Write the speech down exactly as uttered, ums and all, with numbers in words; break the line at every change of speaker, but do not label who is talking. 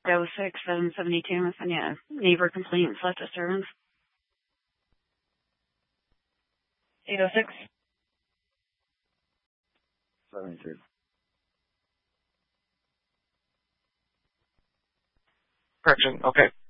oh six seven seventy-two, and yeah, neighbor complaint slash disturbance. eight oh six.
seventy-two.
Correction, okay.